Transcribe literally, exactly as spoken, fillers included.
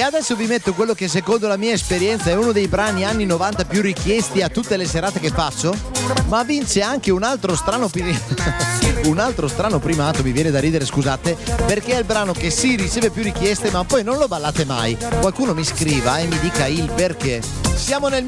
adesso vi metto quello che secondo la mia esperienza è uno dei brani anni novanta più richiesti a tutte le serate che faccio, ma vince anche un altro strano pi- un altro strano primato, mi viene da ridere, scusate, perché è il brano che sì riceve più richieste ma poi non lo ballate mai. Qualcuno mi scriva e mi dica il perché. Siamo nel